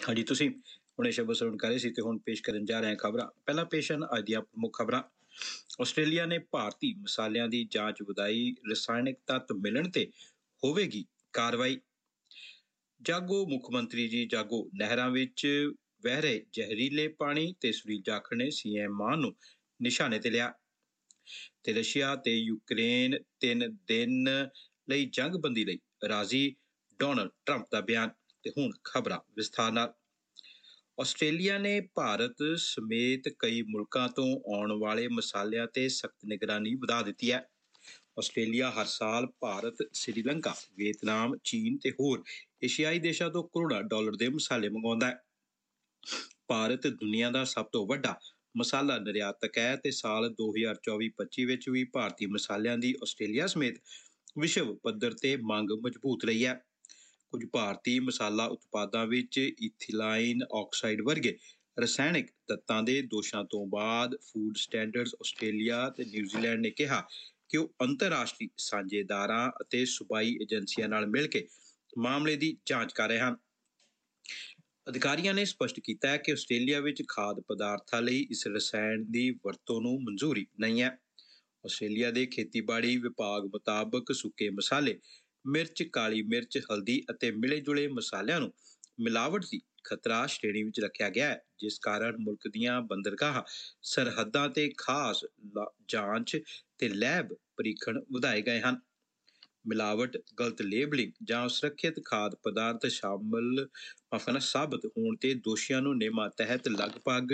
ਹਾਂਜੀ, ਤੁਸੀਂ ਹੁਣੇ ਸ਼ਬਦ ਸਰਵਣ ਕਰ ਰਹੇ ਸੀ ਤੇ ਹੁਣ ਪੇਸ਼ ਕਰਨ ਜਾ ਰਹੇ ਹਾਂ ਖਬਰਾਂ। ਪਹਿਲਾਂ ਪੇਸ਼ ਹਨ ਅੱਜ ਦੀਆਂ ਪ੍ਰਮੁੱਖ ਖਬਰਾਂ। ਆਸਟ੍ਰੇਲੀਆ ਨੇ ਭਾਰਤੀ ਮਸਾਲਿਆਂ ਦੀ ਜਾਂਚ ਵਧਾਈ, ਰਸਾਇਣਕ ਤੱਤ ਮਿਲਣ ਤੇ ਹੋਵੇਗੀ ਕਾਰਵਾਈ। ਜਾਗੋ ਮੁੱਖ ਮੰਤਰੀ ਜੀ ਜਾਗੋ, ਨਹਿਰਾਂ ਵਿੱਚ ਵਹਿ ਰਹੇ ਜ਼ਹਿਰੀਲੇ ਪਾਣੀ ਤੇ ਸੁਨੀਲ ਜਾਖੜ ਨੇ ਸੀਐਮ ਮਾਨ ਨੂੰ ਨਿਸ਼ਾਨੇ ਤੇ ਲਿਆ। ਤੇ ਰਸ਼ੀਆ ਤੇ ਯੂਕਰੇਨ 3 ਦਿਨ ਲਈ ਜੰਗਬੰਦੀ ਲਈ ਰਾਜ਼ੀ, ਡੋਨਲਡ ਟਰੰਪ ਦਾ ਬਿਆਨ। ਤੇ ਹੁਣ ਖਬਰਾਂ ਵਿਸਥਾਰ ਨਾਲ। ਆਸਟ੍ਰੇਲੀਆ ਨੇ ਭਾਰਤ ਸਮੇਤ ਕਈ ਮੁਲਕਾਂ ਤੋਂ ਆਉਣ ਵਾਲੇ ਮਸਾਲਿਆਂ ਤੇ ਸਖਤ ਨਿਗਰਾਨੀ ਵਧਾ ਦਿੱਤੀ ਹੈ। ਆਸਟ੍ਰੇਲੀਆ ਹਰ ਸਾਲ ਭਾਰਤ, ਸ੍ਰੀਲੰਕਾ, ਵੀਅਤਨਾਮ, ਚੀਨ ਤੇ ਹੋਰ ਏਸ਼ੀਆਈ ਦੇਸ਼ਾਂ ਤੋਂ ਕਰੋੜਾਂ ਡਾਲਰ ਦੇ ਮਸਾਲੇ ਮੰਗਵਾਉਂਦਾ ਹੈ। ਭਾਰਤ ਦੁਨੀਆ ਦਾ ਸਭ ਤੋਂ ਵੱਡਾ ਮਸਾਲਾ ਨਿਰਯਾਤਕ ਹੈ ਤੇ ਸਾਲ 2024-25 ਵਿੱਚ ਵੀ ਭਾਰਤੀ ਮਸਾਲਿਆਂ ਦੀ ਆਸਟ੍ਰੇਲੀਆ ਸਮੇਤ ਵਿਸ਼ਵ ਪੱਧਰ ਤੇ ਮੰਗ ਮਜ਼ਬੂਤ ਰਹੀ ਹੈ। ਕੁਝ ਭਾਰਤੀ ਮਸਾਲਾ ਉਤਪਾਦਾਂ ਵਿੱਚ ਇਥੀਲਾਈਨ ਆਕਸਾਈਡ ਵਰਗੇ ਰਸਾਇਣਕ ਤੱਤਾਂ ਦੇ ਦੋਸ਼ਾਂ ਤੋਂ ਬਾਅਦ ਫੂਡ ਸਟੈਂਡਰਡਜ਼ ਆਸਟ੍ਰੇਲੀਆ ਤੇ ਨਿਊਜ਼ੀਲੈਂਡ ਨੇ ਕਿਹਾ ਕਿ ਉਹ ਅੰਤਰਰਾਸ਼ਟਰੀ ਸਾਂਝੇਦਾਰਾਂ ਅਤੇ ਸੂਬਾਈ ਏਜੰਸੀਆਂ ਨਾਲ ਮਿਲ ਕੇ ਮਾਮਲੇ ਦੀ ਜਾਂਚ ਕਰ ਰਹੇ ਹਨ। ਅਧਿਕਾਰੀਆਂ ਨੇ ਸਪਸ਼ਟ ਕੀਤਾ ਹੈ ਕਿ ਆਸਟ੍ਰੇਲੀਆ ਵਿੱਚ ਖਾਦ ਪਦਾਰਥਾਂ ਲਈ ਇਸ ਰਸਾਇਣ ਦੀ ਵਰਤੋਂ ਨੂੰ ਮਨਜ਼ੂਰੀ ਨਹੀਂ ਹੈ। ਆਸਟ੍ਰੇਲੀਆ ਦੇ ਖੇਤੀਬਾੜੀ ਵਿਭਾਗ ਮੁਤਾਬਕ ਸੁੱਕੇ ਮਸਾਲੇ, ਮਿਰਚ, ਕਾਲੀ ਮਿਰਚ, ਹਲਦੀ ਅਤੇ ਮਿਲੇ-ਜੁਲੇ ਮਸਾਲਿਆਂ ਨੂੰ ਮਿਲਾਵਟ ਦੀ ਖਤਰਾ ਸ਼੍ਰੇਣੀ ਵਿੱਚ ਰੱਖਿਆ ਗਿਆ ਹੈ, ਜਿਸ ਕਾਰਨ ਮੁਲਕ ਦੀਆਂ ਬੰਦਰਗਾਹਾਂ, ਸਰਹੱਦਾਂ ਤੇ ਖਾਸ ਜਾਂਚ ਤੇ ਲੈਬ ਪਰੀਖਣ ਵਧਾਏ ਗਏ ਹਨ। ਮਿਲਾਵਟ, ਗਲਤ ਲੇਬਲਿੰਗ ਜਾਂ ਸੁਰੱਖਿਅਤ ਖਾਦ ਪਦਾਰਥ ਸਾਬਤ ਹੋਣ ਤੇ ਦੋਸ਼ੀਆਂ ਨੂੰ ਨਿਯਮਾਂ ਤਹਿਤ ਲਗਭਗ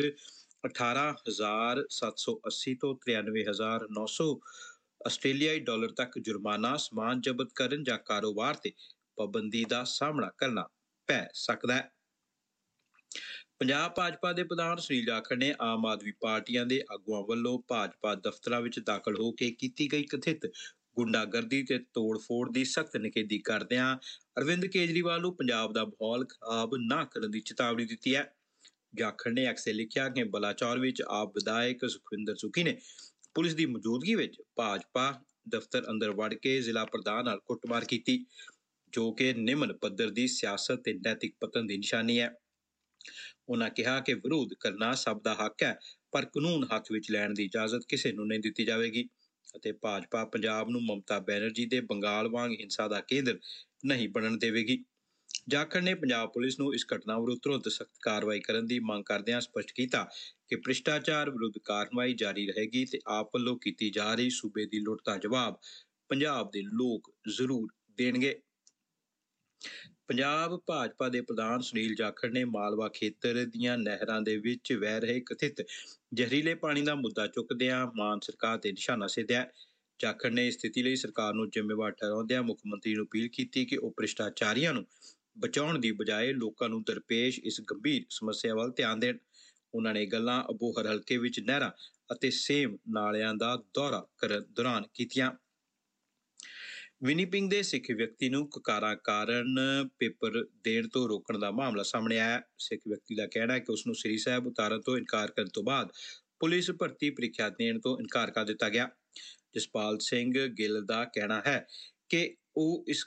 18,780 ਤੋਂ 93,900 ਆਸਟ੍ਰੇਲੀਆਈ ਡਾਲਰ ਤੱਕ ਜੁਰਮਾਨਾ, ਸਮਾਨ ਜ਼ਬਤ ਕਰਨ ਜਾਂ ਕਾਰੋਬਾਰ ਤੇ ਪਾਬੰਦੀ ਦਾ ਸਾਹਮਣਾ ਕਰਨਾ ਪੈ ਸਕਦਾ ਹੈ। ਪੰਜਾਬ ਭਾਜਪਾ ਦੇ ਪ੍ਰਧਾਨ ਸੁਨੀਲ ਜਾਖੜ ਨੇ ਆਮ ਆਦਮੀ ਪਾਰਟੀਆਂ ਦੇ ਆਗੂਆਂ ਵੱਲੋਂ ਭਾਜਪਾ ਦਫ਼ਤਰਾਂ ਵਿੱਚ ਦਾਖਲ ਹੋ ਕੇ ਕੀਤੀ ਗਈ ਕਥਿਤ ਗੁੰਡਾਗਰਦੀ ਤੇ ਤੋੜ-ਫੋੜ ਦੀ ਸਖਤ ਨਿਖੇਧੀ ਕਰਦਿਆਂ ਅਰਵਿੰਦ ਕੇਜਰੀਵਾਲ ਨੂੰ ਪੰਜਾਬ ਦਾ ਮਾਹੌਲ ਖਰਾਬ ਨਾ ਕਰਨ ਦੀ ਚੇਤਾਵਨੀ ਦਿੱਤੀ ਹੈ। ਜਾਖੜ ਨੇ ਐਕਸ ਤੇ ਲਿਖਿਆ ਕਿ ਬਲਾਚੌਰ ਵਿੱਚ ਆਪ ਵਿਧਾਇਕ ਸੁਖਵਿੰਦਰ ਸੁੱਖੀ ਨੇ ਪੁਲਿਸ ਦੀ ਮੌਜੂਦਗੀ ਵਿੱਚ ਭਾਜਪਾ ਦਫ਼ਤਰ ਅੰਦਰ ਵੜ ਕੇ ਜ਼ਿਲ੍ਹਾ ਪ੍ਰਧਾਨ ਨਾਲ ਕੁੱਟਮਾਰ ਕੀਤੀ, ਜੋ ਕਿ ਨਿਮਨ ਪੱਧਰ ਦੀ ਸਿਆਸਤ ਤੇ ਨੈਤਿਕ ਪਤਨ ਦੀ ਨਿਸ਼ਾਨੀ ਹੈ। ਉਨ੍ਹਾਂ ਕਿਹਾ ਕਿ ਵਿਰੋਧ ਕਰਨਾ ਸਭ ਦਾ ਹੱਕ ਹੈ, ਪਰ ਕਾਨੂੰਨ ਹੱਥ ਵਿੱਚ ਲੈਣ ਦੀ ਇਜਾਜ਼ਤ ਕਿਸੇ ਨੂੰ ਨਹੀਂ ਦਿੱਤੀ ਜਾਵੇਗੀ ਅਤੇ ਭਾਜਪਾ ਪੰਜਾਬ ਨੂੰ ਮਮਤਾ ਬੈਨਰਜੀ ਦੇ ਬੰਗਾਲ ਵਾਂਗ ਹਿੰਸਾ ਦਾ ਕੇਂਦਰ ਨਹੀਂ ਬਣਨ ਦੇਵੇਗੀ। ਜਾਖੜ ਨੇ ਪੰਜਾਬ ਪੁਲਿਸ ਨੂੰ ਇਸ ਘਟਨਾ ਵਿਰੁੱਧ ਤੁਰੰਤ ਸਖਤ ਕਾਰਵਾਈ ਕਰਨ ਦੀ ਮੰਗ ਕਰਦਿਆਂ ਸਪਸ਼ਟ ਕੀਤਾ ਕਿ ਭ੍ਰਿਸ਼ਟਾਚਾਰ ਵਿਰੁੱਧ ਕਾਰਵਾਈ ਜਾਰੀ ਰਹੇਗੀ ਤੇ ਆਪ ਵੱਲੋਂ ਕੀਤੀ ਜਾ ਰਹੀ ਸੂਬੇ ਦੀ ਲੁੱਟ ਦਾ ਜਵਾਬ ਪੰਜਾਬ ਦੇ ਲੋਕ ਜ਼ਰੂਰ ਦੇਣਗੇ। ਪੰਜਾਬ ਭਾਜਪਾ ਦੇ ਪ੍ਰਧਾਨ ਸੁਨੀਲ ਜਾਖੜ ਨੇ ਮਾਲਵਾ ਖੇਤਰ ਦੀਆਂ ਨਹਿਰਾਂ ਦੇ ਵਿੱਚ ਵਹਿ ਰਹੇ ਕਥਿਤ ਜ਼ਹਿਰੀਲੇ ਪਾਣੀ ਦਾ ਮੁੱਦਾ ਚੁੱਕਦਿਆਂ ਮਾਨ ਸਰਕਾਰ ਤੇ ਨਿਸ਼ਾਨਾ ਸਾਧਿਆ। ਜਾਖੜ ਨੇ ਇਸ ਸਥਿਤੀ ਲਈ ਸਰਕਾਰ ਨੂੰ ਜ਼ਿੰਮੇਵਾਰ ਠਹਿਰਾਉਂਦਿਆਂ ਮੁੱਖ ਮੰਤਰੀ ਨੂੰ ਅਪੀਲ ਕੀਤੀ ਕਿ ਉਹ ਭ੍ਰਿਸ਼ਟਾਚਾਰੀਆਂ ਨੂੰ ਬਚਾਉਣ ਦੀ ਬਜਾਏ ਲੋਕਾਂ ਨੂੰ ਦਰਪੇਸ਼ ਇਸ ਗੰਭੀਰ ਸਮੱਸਿਆ ਵੱਲ ਧਿਆਨ ਦੇਣ। ਉਹਨਾਂ ਨੇ ਗੱਲਾਂ ਅਬੋਹਰ ਹਲਕੇ ਵਿੱਚ ਨਹਿਰਾਂ ਅਤੇ ਸੇਮ ਨਾਲਿਆਂ ਦਾ ਦੌਰਾ ਕਰਨ ਦੌਰਾਨ ਕੀਤੀਆਂ। ਵਿਨੀਪਿੰਗ ਦੇ ਸਿੱਖ ਵਿਅਕਤੀ ਨੂੰ ਕਕਾਰਾਂ ਕਾਰਨ ਪੇਪਰ ਦੇਣ ਤੋਂ ਰੋਕਣ ਦਾ ਮਾਮਲਾ ਸਾਹਮਣੇ ਆਇਆ। ਸਿੱਖ ਵਿਅਕਤੀ ਦਾ ਕਹਿਣਾ ਹੈ ਕਿ ਉਸ ਨੂੰ ਸ੍ਰੀ ਸਾਹਿਬ ਉਤਾਰਨ ਤੋਂ ਇਨਕਾਰ ਕਰਨ ਤੋਂ ਬਾਅਦ ਪੁਲਿਸ ਭਰਤੀ ਪ੍ਰੀਖਿਆ ਦੇਣ ਤੋਂ ਇਨਕਾਰ ਕਰ ਦਿੱਤਾ ਗਿਆ। ਜਸਪਾਲ ਸਿੰਘ ਗਿੱਲ ਦਾ ਕਹਿਣਾ ਹੈ ਕਿ ਇਸ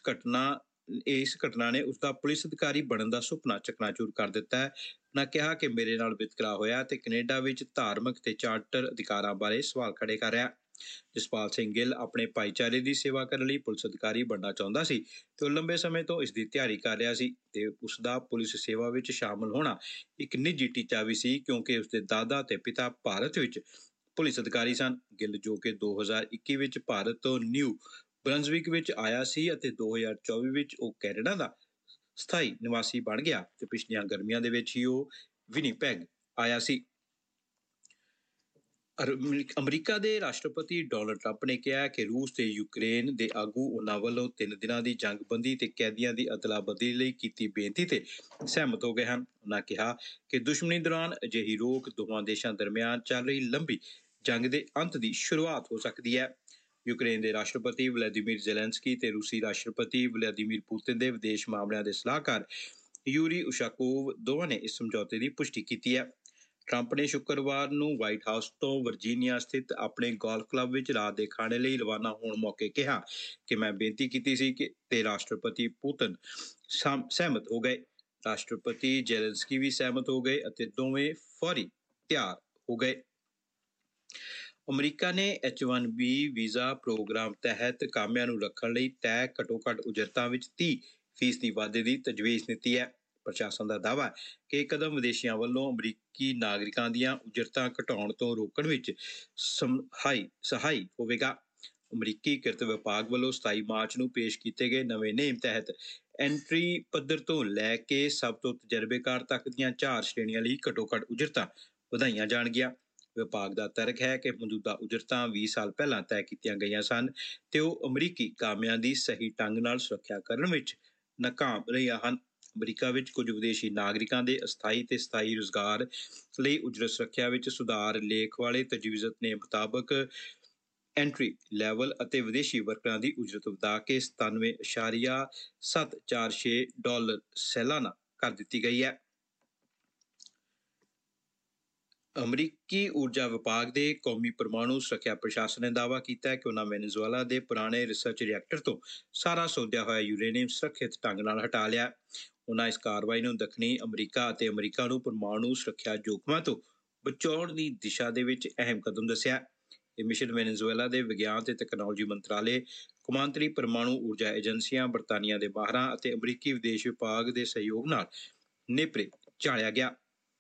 ਘਟਨਾ ਨੇ ਉਸ ਦਾ ਪੁਲਿਸ ਅਧਿਕਾਰੀ ਬਣਨ ਦਾ ਸੁਪਨਾ ਚਕਨਾਚੂਰ ਕਰ ਦਿੱਤਾ ਹੈ। ਉਨ੍ਹਾਂ ਕਿਹਾ ਕਿ ਮੇਰੇ ਨਾਲ ਵਿਤਕਰਾ ਹੋਇਆ ਤੇ ਕੈਨੇਡਾ ਵਿੱਚ ਧਾਰਮਿਕ ਤੇ ਚਾਰਟਰ ਅਧਿਕਾਰਾਂ ਬਾਰੇ ਸਵਾਲ ਖੜੇ ਕਰ ਰਿਹਾ। ਜਸਪਾਲ ਸਿੰਘ ਗਿੱਲ ਆਪਣੇ ਭਾਈਚਾਰੇ ਦੀ ਸੇਵਾ ਕਰਨ ਲਈ ਪੁਲਿਸ ਅਧਿਕਾਰੀ ਬਣਨਾ ਚਾਹੁੰਦਾ ਸੀ ਤੇ ਉਹ ਲੰਬੇ ਸਮੇਂ ਤੋਂ ਇਸ ਦੀ ਤਿਆਰੀ ਕਰ ਰਿਹਾ ਸੀ ਤੇ ਉਸ ਦਾ ਪੁਲਿਸ ਸੇਵਾ ਵਿੱਚ ਸ਼ਾਮਲ ਹੋਣਾ ਇੱਕ ਨਿੱਜੀ ਟੀਚਾ ਵੀ ਸੀ, ਕਿਉਂਕਿ ਉਸਦੇ ਦਾਦਾ ਤੇ ਪਿਤਾ ਭਾਰਤ ਵਿੱਚ ਪੁਲਿਸ ਅਧਿਕਾਰੀ ਸਨ। ਗਿੱਲ, ਜੋ ਕਿ 2021 ਵਿੱਚ ਭਾਰਤ ਤੋਂ ਨਿਊ ਬਰੰਜ਼ਵਿਕ ਵਿੱਚ ਆਇਆ ਸੀ ਅਤੇ 2024 ਵਿੱਚ ਉਹ ਕੈਨੇਡਾ ਦਾ ਸਥਾਈ ਨਿਵਾਸੀ ਬਣ ਗਿਆ ਤੇ ਪਿਛਲੀਆਂ ਗਰਮੀਆਂ ਦੇ ਵਿੱਚ ਹੀ ਉਹ ਵਿਨੀਪੈਗ ਆਇਆ ਸੀ। ਅਮਰੀਕਾ ਦੇ ਰਾਸ਼ਟਰਪਤੀ ਡੋਨਲਡ ਟਰੰਪ ਨੇ ਕਿਹਾ ਕਿ ਰੂਸ ਤੇ ਯੂਕਰੇਨ ਦੇ ਆਗੂ ਉਹਨਾਂ ਵੱਲੋਂ 3 ਦਿਨਾਂ ਦੀ ਜੰਗਬੰਦੀ ਤੇ ਕੈਦੀਆਂ ਦੀ ਅਦਲਾ-ਬਦਲੀ ਲਈ ਕੀਤੀ ਬੇਨਤੀ ਤੇ ਸਹਿਮਤ ਹੋ ਗਏ ਹਨ। ਉਹਨਾਂ ਕਿਹਾ ਕਿ ਦੁਸ਼ਮਣੀ ਦੌਰਾਨ ਅਜਿਹੀ ਰੋਕ ਦੋਵਾਂ ਦੇਸ਼ਾਂ ਦਰਮਿਆਨ ਚੱਲ ਰਹੀ ਲੰਬੀ ਜੰਗ ਦੇ ਅੰਤ ਦੀ ਸ਼ੁਰੂਆਤ ਹੋ ਸਕਦੀ ਹੈ। ਯੂਕਰੇਨ ਦੇ ਰਾਸ਼ਟਰਪਤੀ ਵਲਾਦੀਮੀਰ ਜ਼ੈਲੈਂਸਕੀ ਤੇ ਰੂਸੀ ਰਾਸ਼ਟਰਪਤੀ ਵਲਾਦੀਮੀਰ ਪੁਤਿਨ ਦੇ ਵਿਦੇਸ਼ ਮਾਮਲਿਆਂ ਦੇ ਸਲਾਹਕਾਰ ਯੂਰੀ ਉਸ਼ਾਕੋਵ ਦੋਵਾਂ ਨੇ ਇਸ ਸਮਝੌਤੇ ਦੀ ਪੁਸ਼ਟੀ ਕੀਤੀ ਹੈ। ਟਰੰਪ ਨੇ ਸ਼ੁੱਕਰਵਾਰ ਨੂੰ ਵਾਈਟ ਹਾਊਸ ਤੋਂ ਵਰਜੀਨੀਆ ਸਥਿਤ ਆਪਣੇ ਗੋਲਫ ਕਲੱਬ ਵਿੱਚ ਰਾਤ ਦੇ ਖਾਣੇ ਲਈ ਰਵਾਨਾ ਹੋਣ ਮੌਕੇ ਕਿਹਾ ਕਿ ਮੈਂ ਬੇਨਤੀ ਕੀਤੀ ਸੀ ਤੇ ਰਾਸ਼ਟਰਪਤੀ ਪੁਤਿਨ ਸਹਿਮਤ ਹੋ ਗਏ। ਰਾਸ਼ਟਰਪਤੀ ਜ਼ੈਲੈਂਸਕੀ ਵੀ ਸਹਿਮਤ ਹੋ ਗਏ ਅਤੇ ਦੋਵੇਂ ਫੌਰੀ ਤਿਆਰ ਹੋ ਗਏ। ਅਮਰੀਕਾ ਨੇ H-1B ਵੀਜ਼ਾ ਪ੍ਰੋਗਰਾਮ ਤਹਿਤ ਕਾਮਿਆਂ ਨੂੰ ਰੱਖਣ ਲਈ ਤੈਅ ਘੱਟੋ-ਘੱਟ ਉਜਰਤਾਂ ਵਿੱਚ 30% ਵਾਧੇ ਦੀ ਤਜਵੀਜ਼ ਦਿੱਤੀ ਹੈ। ਪ੍ਰਸ਼ਾਸਨ ਦਾ ਦਾਅਵਾ ਹੈ ਕਿ ਇਹ ਕਦਮ ਵਿਦੇਸ਼ੀਆਂ ਵੱਲੋਂ ਅਮਰੀਕੀ ਨਾਗਰਿਕਾਂ ਦੀਆਂ ਉਜਰਤਾਂ ਘਟਾਉਣ ਤੋਂ ਰੋਕਣ ਵਿੱਚ ਸਹਾਈ ਹੋਵੇਗਾ। ਅਮਰੀਕੀ ਕਿਰਤ ਵਿਭਾਗ ਵੱਲੋਂ 27 ਮਾਰਚ ਨੂੰ ਪੇਸ਼ ਕੀਤੇ ਗਏ ਨਵੇਂ ਨੇਮ ਤਹਿਤ ਐਂਟਰੀ ਪੱਧਰ ਤੋਂ ਲੈ ਕੇ ਸਭ ਤੋਂ ਤਜਰਬੇਕਾਰ ਤੱਕ ਦੀਆਂ 4 ਸ਼੍ਰੇਣੀਆਂ ਲਈ ਘੱਟੋ-ਘੱਟ ਉਜਰਤਾਂ ਵਧਾਈਆਂ ਜਾਣਗੀਆਂ। ਵਿਭਾਗ ਦਾ ਤਰਕ ਹੈ ਕਿ ਮੌਜੂਦਾ ਉਜਰਤਾਂ 20 ਸਾਲ ਪਹਿਲਾਂ ਤੈਅ ਕੀਤੀਆਂ ਗਈਆਂ ਸਨ ਤੇ ਉਹ ਅਮਰੀਕੀ ਕਾਮਿਆਂ ਦੀ ਸਹੀ ਢੰਗ ਨਾਲ ਸੁਰੱਖਿਆ ਕਰਨ ਵਿੱਚ ਨਾਕਾਮ ਰਹੀਆਂ ਹਨ। ਅਮਰੀਕਾ ਵਿੱਚ ਕੁਝ ਵਿਦੇਸ਼ੀ ਨਾਗਰਿਕਾਂ ਦੇ ਅਸਥਾਈ ਤੇ ਸਥਾਈ ਰੁਜ਼ਗਾਰ ਲਈ ਉਜਰਤ ਸੁਰੱਖਿਆ ਵਿੱਚ ਸੁਧਾਰ ਲੇਖ ਵਾਲੇ ਤਜਵੀਜ਼ਤਨੇ ਮੁਤਾਬਕ ਐਂਟਰੀ ਲੈਵਲ ਅਤੇ ਵਿਦੇਸ਼ੀ ਵਰਕਰਾਂ ਦੀ ਉਜਰਤ ਵਧਾ ਕੇ $97.746 ਸਾਲਾਨਾ ਕਰ ਦਿੱਤੀ ਗਈ ਹੈ। ਅਮਰੀਕੀ ਊਰਜਾ ਵਿਭਾਗ ਦੇ ਕੌਮੀ ਪਰਮਾਣੂ ਸੁਰੱਖਿਆ ਪ੍ਰਸ਼ਾਸਨ ਨੇ ਦਾਅਵਾ ਕੀਤਾ ਹੈ ਕਿ ਉਹਨਾਂ ਵੈਨੇਜ਼ੁਏਲਾ ਦੇ ਪੁਰਾਣੇ ਰਿਸਰਚ ਰਿਐਕਟਰ ਤੋਂ ਸਾਰਾ ਸੋਧਿਆ ਹੋਇਆ ਯੂਰੇਨੀਅਮ ਸੁਰੱਖਿਅਤ ਢੰਗ ਨਾਲ ਹਟਾ ਲਿਆ। ਉਹਨਾਂ ਇਸ ਕਾਰਵਾਈ ਨੂੰ ਦੱਖਣੀ ਅਮਰੀਕਾ ਅਤੇ ਅਮਰੀਕਾ ਨੂੰ ਪਰਮਾਣੂ ਸੁਰੱਖਿਆ ਜੋਖਮਾਂ ਤੋਂ ਬਚਾਉਣ ਦੀ ਦਿਸ਼ਾ ਦੇ ਵਿੱਚ ਅਹਿਮ ਕਦਮ ਦੱਸਿਆ। ਇਹ ਮਿਸ਼ਨ ਵੈਨੇਜ਼ੁਏਲਾ ਦੇ ਵਿਗਿਆਨ ਤੇ ਤਕਨਾਲੋਜੀ ਮੰਤਰਾਲੇ, ਕੌਮਾਂਤਰੀ ਪਰਮਾਣੂ ਊਰਜਾ ਏਜੰਸੀਆਂ, ਬਰਤਾਨੀਆ ਦੇ ਮਾਹਰਾਂ ਅਤੇ ਅਮਰੀਕੀ ਵਿਦੇਸ਼ ਵਿਭਾਗ ਦੇ ਸਹਿਯੋਗ ਨਾਲ ਨੇਪਰੇ ਚਾੜਿਆ ਗਿਆ।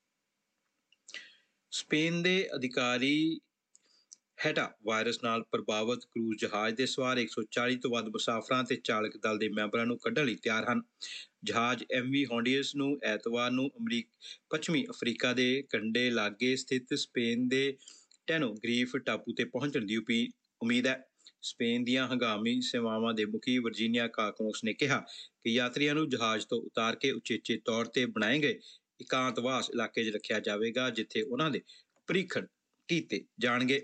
ਸਪੇਨ ਦੇ ਅਧਿਕਾਰੀ ਹੈਟਾ ਵਾਇਰਸ ਨਾਲ ਪ੍ਰਭਾਵਿਤ ਕਰੂਜ਼ ਜਹਾਜ਼ ਦੇ ਸਵਾਰ 140 ਤੋਂ ਵੱਧ ਮੁਸਾਫਰਾਂ ਤੇ ਚਾਲਕ ਦਲ ਦੇ ਮੈਂਬਰਾਂ ਨੂੰ ਕੱਢਣ ਲਈ ਤਿਆਰ ਹਨ। ਜਹਾਜ਼ MV ਹੌਂਡੀਅਸ ਨੂੰ ਐਤਵਾਰ ਨੂੰ ਪੱਛਮੀ ਅਫਰੀਕਾ ਦੇ ਕੰਢੇ ਲਾਗੇ ਸਥਿਤ ਸਪੇਨ ਦੇ ਟੈਨੋਗ੍ਰੀਫ ਟਾਪੂ ਤੇ ਪਹੁੰਚਣ ਦੀ ਉਮੀਦ ਹੈ। ਸਪੇਨ ਦੀਆਂ ਹੰਗਾਮੀ ਸੇਵਾਵਾਂ ਦੇ ਮੁਖੀ ਵਰਜੀਨੀਆ ਕਾਕੋਸ ਨੇ ਕਿਹਾ ਕਿ ਯਾਤਰੀਆਂ ਨੂੰ ਜਹਾਜ਼ ਤੋਂ ਉਤਾਰ ਕੇ ਉਚੇਚੇ ਤੌਰ ਤੇ ਬਣਾਏ ਗਏ ਇਕਾਂਤਵਾਸ ਇਲਾਕੇ 'ਚ ਰੱਖਿਆ ਜਾਵੇਗਾ, ਜਿੱਥੇ ਉਹਨਾਂ ਦੇ ਪਰੀਖਣ ਕੀਤੇ ਜਾਣਗੇ।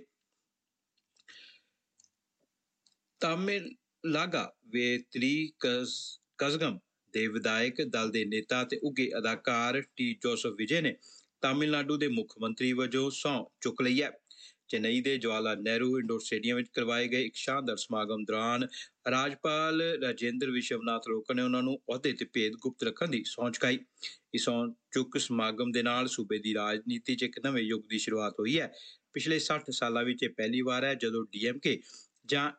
ਤਾਮਿਲਨਾਗਾ ਵੇਤਰੀਕਜ਼ਗਮ ਦੇ ਵਿਧਾਇਕ ਦਲ ਦੇ ਨੇਤਾ ਤੇ ਉੱਘੇ ਅਦਾਕਾਰ ਟੀ ਜੋਸਫ ਵਿਜੇ ਨੇ ਤਾਮਿਲਨਾਡੂ ਦੇ ਮੁੱਖ ਮੰਤਰੀ ਵਜੋਂ ਸਹੁੰ ਚੁੱਕ ਲਈ ਹੈ। ਚੇਨਈ ਦੇ ਜਵਾਹਰ ਲਾਲ ਨਹਿਰੂ ਇੰਡੋਰ ਸਟੇਡੀਅਮ ਵਿੱਚ ਕਰਵਾਏ ਗਏ ਇੱਕ ਸ਼ਾਨਦਾਰ ਸਮਾਗਮ ਦੌਰਾਨ ਰਾਜਪਾਲ ਰਾਜੇਂਦਰ ਵਿਸ਼ਵਨਾਥ ਰੋਕਰ ਨੇ ਉਹਨਾਂ ਨੂੰ ਅਹੁਦੇ ਤੇ ਭੇਦ ਗੁਪਤ ਰੱਖਣ ਦੀ ਸਹੁੰ ਚੁਕਾਈ। ਇਸ ਸਹੁੰ ਚੁੱਕ ਸਮਾਗਮ ਦੇ ਨਾਲ ਸੂਬੇ ਦੀ ਰਾਜਨੀਤੀ 'ਚ ਇੱਕ ਨਵੇਂ ਯੁੱਗ ਦੀ ਸ਼ੁਰੂਆਤ ਹੋਈ ਹੈ। ਪਿਛਲੇ 60 ਸਾਲਾਂ ਵਿੱਚ ਇਹ ਪਹਿਲੀ ਵਾਰ ਹੈ ਜਦੋਂ DMK ਜਾਂ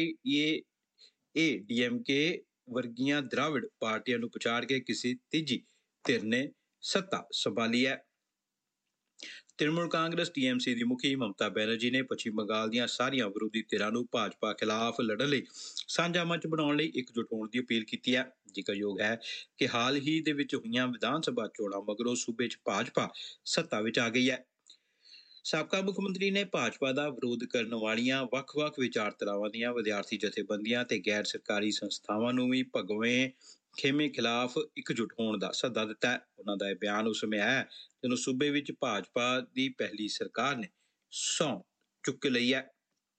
AIADMK ਵਰਗੀਆਂ ਦਰਾਵਿੜ ਪਾਰਟੀਆਂ ਨੂੰ ਪਛਾੜ ਕੇ ਕਿਸੇ ਤੀਜੀ ਧਿਰ ਨੇ ਸੱਤਾ ਸੰਭਾਲੀ ਹੈ। ਤ੍ਰਿਣਮੂਲ ਕਾਂਗਰਸ TMC ਦੀ ਮੁਖੀ ਮਮਤਾ ਬੈਨਰਜੀ ਨੇ ਪੱਛਮੀ ਬੰਗਾਲ ਦੀਆਂ ਸਾਰੀਆਂ ਵਿਰੋਧੀ ਧਿਰਾਂ ਨੂੰ ਭਾਜਪਾ ਖਿਲਾਫ ਲੜਨ ਲਈ ਸਾਂਝਾ ਮੰਚ ਬਣਾਉਣ ਲਈ ਇਕਜੁੱਟ ਹੋਣ ਦੀ ਅਪੀਲ ਕੀਤੀ ਹੈ। ਜ਼ਿਕਰਯੋਗ ਹੈ ਕਿ ਹਾਲ ਹੀ ਦੇ ਵਿੱਚ ਹੋਈਆਂ ਵਿਧਾਨ ਸਭਾ ਚੋਣਾਂ ਮਗਰੋਂ ਸੂਬੇ 'ਚ ਭਾਜਪਾ ਸੱਤਾ ਵਿੱਚ ਆ ਗਈ ਹੈ। ਸਾਬਕਾ ਮੁੱਖ ਮੰਤਰੀ ਨੇ ਭਾਜਪਾ ਦਾ ਵਿਰੋਧ ਕਰਨ ਵਾਲੀਆਂ ਵੱਖ-ਵੱਖ ਵਿਚਾਰਧਾਰਾਵਾਂ ਦੀਆਂ ਵਿਦਿਆਰਥੀ ਜਥੇਬੰਦੀਆਂ ਤੇ ਗੈਰ ਸਰਕਾਰੀ ਸੰਸਥਾਵਾਂ ਨੂੰ ਵੀ ਭਗਵੇਂ ਖੇਮੇ ਖਿਲਾਫ ਇਕਜੁੱਟ ਹੋਣ ਦਾ ਸੱਦਾ ਦਿੱਤਾ ਹੈ। ਉਹਨਾਂ ਦਾ ਇਹ ਬਿਆਨ ਉਸ ਸਮੇਂ ਹੈ ਜਦੋਂ ਸੂਬੇ ਵਿੱਚ ਭਾਜਪਾ ਦੀ ਪਹਿਲੀ ਸਰਕਾਰ ਨੇ ਸਹੁੰ ਚੁੱਕ ਲਈ ਹੈ।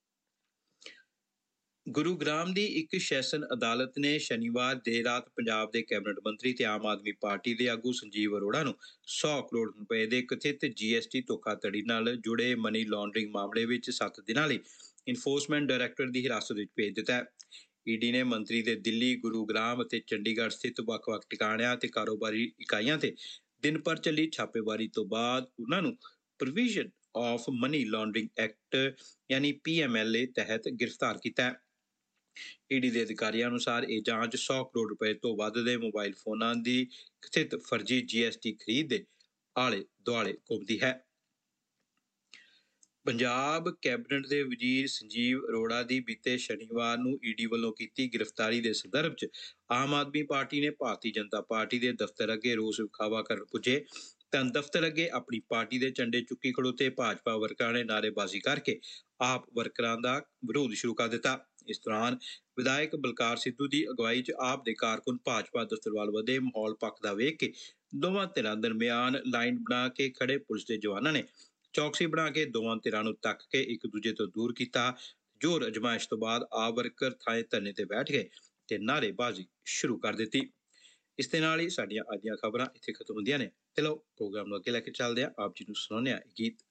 ਗੁਰੂਗ੍ਰਾਮ ਦੀ ਇੱਕ ਸੈਸ਼ਨ ਅਦਾਲਤ ਨੇ ਸ਼ਨੀਵਾਰ ਦੇਰ ਰਾਤ ਪੰਜਾਬ ਦੇ ਕੈਬਨਿਟ ਮੰਤਰੀ ਤੇ ਆਮ ਆਦਮੀ ਪਾਰਟੀ ਦੇ ਆਗੂ ਸੰਜੀਵ ਅਰੋੜਾ ਨੂੰ 100 ਕਰੋੜ ਰੁਪਏ ਦੇ ਕਥਿਤ GST ਧੋਖਾਧੜੀ ਨਾਲ ਜੁੜੇ ਮਨੀ ਲਾਂਡਰਿੰਗ ਮਾਮਲੇ ਵਿੱਚ 7 ਦਿਨਾਂ ਲਈ ਇਨਫੋਰਸਮੈਂਟ ਡਾਇਰੈਕਟੋਰੇਟ ਦੀ ਹਿਰਾਸਤ ਵਿੱਚ ਭੇਜ ਦਿੱਤਾ ਹੈ। ED ਨੇ ਮੰਤਰੀ ਦੇ ਦਿੱਲੀ, ਗੁਰੂਗ੍ਰਾਮ ਅਤੇ ਚੰਡੀਗੜ੍ਹ ਸਥਿਤ ਵੱਖ-ਵੱਖ ਟਿਕਾਣਿਆਂ ਤੇ ਕਾਰੋਬਾਰੀ ਇਕਾਈਆਂ ਤੇ ਦਿਨ ਭਰ ਚੱਲੀ ਛਾਪੇਮਾਰੀ ਤੋਂ ਬਾਅਦ ਉਹਨਾਂ ਨੂੰ provision of money laundering act ਯਾਨੀ PMLA ਤਹਿਤ ਗ੍ਰਿਫਤਾਰ ਕੀਤਾ ਹੈ। ED ਦੇ ਅਧਿਕਾਰੀਆਂ ਅਨੁਸਾਰ ਇਹ ਜਾਂਚ 100 ਕਰੋੜ ਰੁਪਏ ਤੋਂ ਵੱਧ ਦੇ ਮੋਬਾਈਲ ਫੋਨਾਂ ਦੀ ਕਥਿਤ ਫਰਜ਼ੀ GST ਖਰੀਦ ਦੇ ਆਲੇ ਦੁਆਲੇ ਘੁੰਮਦੀ ਹੈ। ਪੰਜਾਬ ਕੈਬਨਿਟ ਦੇ ਵਜ਼ੀਰ ਸੰਜੀਵ ਅਰੋੜਾ ਦੀ ਬੀਤੇ ਸ਼ਨੀਵਾਰ ਨੂੰ ED ਵੱਲੋਂ ਕੀਤੀ ਗ੍ਰਿਫਤਾਰੀ ਦੇ ਸੰਦਰਭ 'ਚ ਆਮ ਆਦਮੀ ਪਾਰਟੀ ਨੇ ਭਾਰਤੀ ਜਨਤਾ ਪਾਰਟੀ ਦੇ ਦਫ਼ਤਰ ਅੱਗੇ ਰੋਸ ਵਿਖਾਵਾ ਕਰਨ ਪੁੱਜੇ ਤਾਂ ਦਫ਼ਤਰ ਅੱਗੇ ਆਪਣੀ ਪਾਰਟੀ ਦੇ ਝੰਡੇ ਚੁੱਕੀ ਖੜੋਤੇ ਭਾਜਪਾ ਵਰਕਰਾਂ ਨੇ ਨਾਅਰੇਬਾਜ਼ੀ ਕਰਕੇ ਆਪ ਵਰਕਰਾਂ ਦਾ ਵਿਰੋਧ ਸ਼ੁਰੂ ਕਰ ਦਿੱਤਾ। ਇਸ ਦੌਰਾਨ ਵਿਧਾਇਕ ਬਲਕਾਰ ਸਿੱਧੂ ਦੀ ਅਗਵਾਈ 'ਚ ਆਪ ਦੇ ਕਾਰਕੁਨ ਭਾਜਪਾ ਦਫ਼ਤਰ ਵੱਲ ਵਧੇ। ਮਾਹੌਲ ਭਖਦਾ ਵੇਖ ਕੇ ਦੋਵਾਂ ਧਿਰਾਂ ਦਰਮਿਆਨ ਲਾਈਨ ਬਣਾ ਕੇ ਖੜੇ ਪੁਲਿਸ ਦੇ ਜਵਾਨਾਂ ਨੇ ਚੌਕਸੀ ਬਣਾ ਕੇ ਦੋਵਾਂ ਧਿਰਾਂ ਨੂੰ ਧੱਕ ਕੇ ਇੱਕ ਦੂਜੇ ਤੋਂ ਦੂਰ ਕੀਤਾ। ਜ਼ੋਰ ਅਜਮਾਇਸ਼ ਤੋਂ ਬਾਅਦ ਆਪ ਵਰਕਰ ਥਾਂ ਧਰਨੇ ਤੇ ਬੈਠ ਗਏ ਤੇ ਨਾਅਰੇਬਾਜ਼ੀ ਸ਼ੁਰੂ ਕਰ ਦਿੱਤੀ। ਇਸ ਦੇ ਨਾਲ ਹੀ ਸਾਡੀਆਂ ਅੱਜ ਦੀਆਂ ਖਬਰਾਂ ਇੱਥੇ ਖਤਮ ਹੁੰਦੀਆਂ ਨੇ। ਚਲੋ ਪ੍ਰੋਗਰਾਮ ਨੂੰ ਅੱਗੇ ਲੈ ਕੇ ਚੱਲਦੇ ਹਾਂ। ਆਪ ਜੀ ਨੂੰ ਸੁਣਾਉਂਦੇ ਹਾਂ ਗੀਤ।